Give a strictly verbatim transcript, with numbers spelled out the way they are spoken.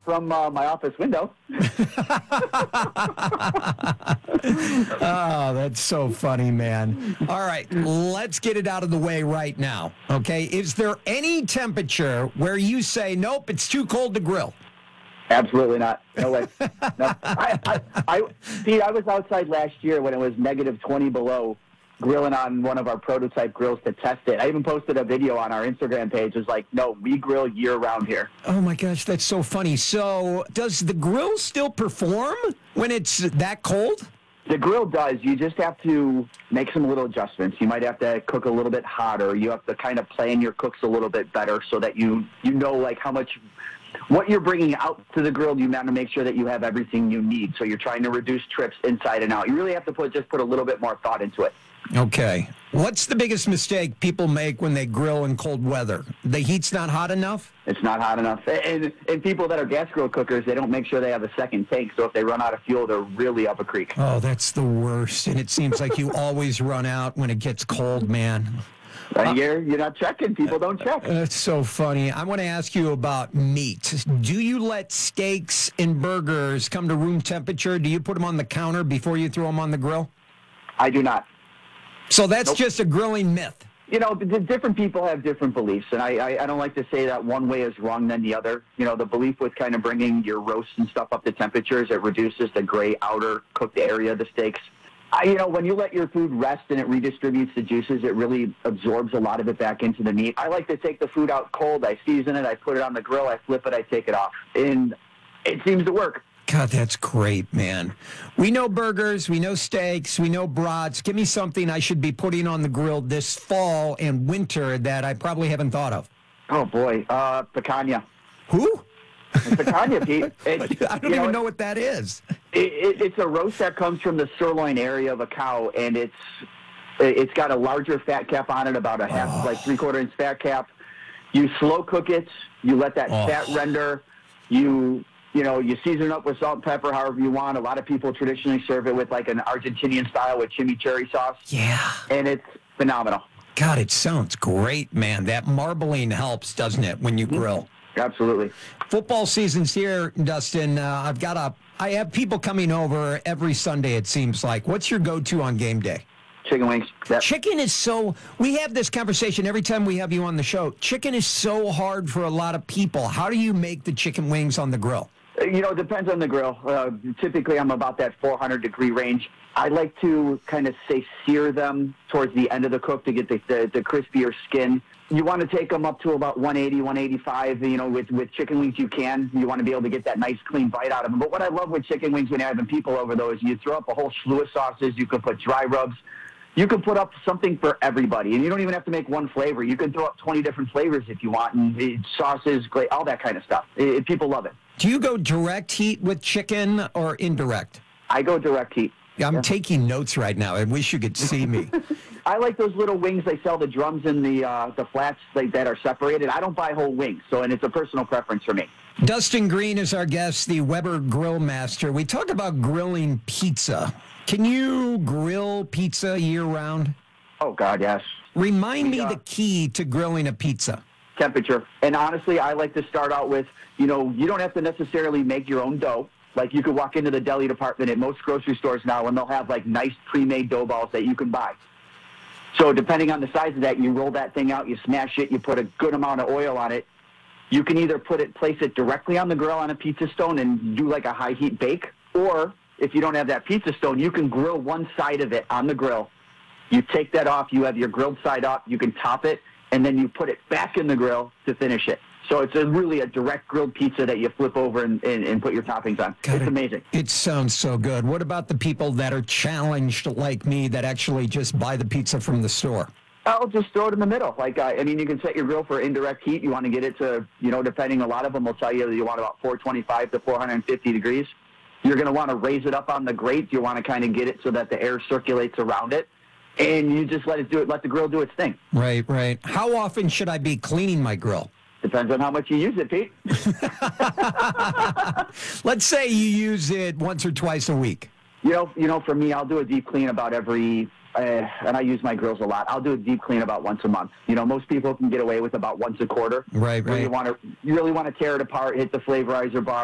from uh, my office window. Oh, that's so funny, man. All right, let's get it out of the way right now, okay? Is there any temperature where you say, nope, it's too cold to grill? Absolutely not. No way. No. I, I, I, Pete, I was outside last year when it was negative twenty below, grilling on one of our prototype grills to test it. I even posted a video on our Instagram page. It was like, no, we grill year-round here. Oh, my gosh, that's so funny. So does the grill still perform when it's that cold? The grill does. You just have to make some little adjustments. You might have to cook a little bit hotter. You have to kind of plan your cooks a little bit better so that you, you know, like, how much... what you're bringing out to the grill, you want to make sure that you have everything you need. So you're trying to reduce trips inside and out. You really have to put just put a little bit more thought into it. Okay. What's the biggest mistake people make when they grill in cold weather? The heat's not hot enough? It's not hot enough. And, and people that are gas grill cookers, they don't make sure they have a second tank. So if they run out of fuel, they're really up a creek. Oh, that's the worst. And it seems like you always run out when it gets cold, man. Uh, you're, you're not checking. People don't check. That's so funny. I want to ask you about meat. Do you let steaks and burgers come to room temperature? Do you put them on the counter before you throw them on the grill? I do not. So that's Nope. just a grilling myth. You know, the different people have different beliefs, and I, I, I don't like to say that one way is wrong than the other. You know, the belief with kind of bringing your roast and stuff up to temperatures, it reduces the gray outer cooked area of the steaks. I, you know, when you let your food rest and it redistributes the juices, it really absorbs a lot of it back into the meat. I like to take the food out cold. I season it. I put it on the grill. I flip it. I take it off. And it seems to work. God, that's great, man. We know burgers. We know steaks. We know brats. Give me something I should be putting on the grill this fall and winter that I probably haven't thought of. Oh, boy. Uh, picanha. Who? Picanha, Pete. It's, I don't you know, even know what that is. It, it, it's a roast that comes from the sirloin area of a cow, and it's it's got a larger fat cap on it, about a half, oh. like three-quarter inch fat cap. You slow cook it. You let that oh. fat render. You you know you season it up with salt and pepper, however you want. A lot of people traditionally serve it with like an Argentinian style with chimichurri sauce. Yeah, and it's phenomenal. God, it sounds great, man. That marbling helps, doesn't it, when you grill? Absolutely. Football season's here, Dustin. Uh, I've got a. I have people coming over every Sunday, it seems like. What's your go-to on game day? Chicken wings. Yep. Chicken is so, we have this conversation every time we have you on the show. Chicken is so hard for a lot of people. How do you make the chicken wings on the grill? You know, it depends on the grill. Uh, typically, I'm about that four hundred degree range. I like to kind of say sear them towards the end of the cook to get the, the, the crispier skin. You want to take them up to about one eighty, one eighty-five. You know, with, with chicken wings, you can. You want to be able to get that nice, clean bite out of them. But what I love with chicken wings when you're having people over, though, is you throw up a whole slew of sauces. You can put dry rubs. You can put up something for everybody. And you don't even have to make one flavor. You can throw up twenty different flavors if you want, and the sauces, great, all that kind of stuff. It, people love it. Do you go direct heat with chicken or indirect? I go direct heat. I'm yeah. taking notes right now. I wish you could see me. I like those little wings. They sell the drums and the uh, the flats like, that are separated. I don't buy whole wings, so and it's a personal preference for me. Dustin Green is our guest, the Weber Grill Master. We talked about grilling pizza. Can you grill pizza year-round? Oh, God, yes. Remind we, me uh, the key to grilling a pizza. Temperature. And honestly, I like to start out with, you know, you don't have to necessarily make your own dough. Like, you could walk into the deli department at most grocery stores now, and they'll have, like, nice pre-made dough balls that you can buy. So depending on the size of that, you roll that thing out, you smash it, you put a good amount of oil on it. You can either put it, place it directly on the grill on a pizza stone and do, like, a high-heat bake, or if you don't have that pizza stone, you can grill one side of it on the grill. You take that off, you have your grilled side up, you can top it, and then you put it back in the grill to finish it. So it's a really a direct grilled pizza that you flip over and, and, and put your toppings on. God, it's amazing. It sounds so good. What about the people that are challenged like me that actually just buy the pizza from the store? I'll just throw it in the middle. Like, uh, I mean, you can set your grill for indirect heat. You want to get it to, you know, depending, a lot of them will tell you that you want about four twenty-five to four fifty degrees. You're going to want to raise it up on the grate. You want to kind of get it so that the air circulates around it. And you just let it do it, let the grill do its thing. Right, right. How often should I be cleaning my grill? Depends on how much you use it, Pete. Let's say you use it once or twice a week. You know, you know, for me, I'll do a deep clean about every, uh, and I use my grills a lot. I'll do a deep clean about once a month. You know, most people can get away with about once a quarter. Right, right. You want to, you really want to tear it apart, hit the flavorizer bar.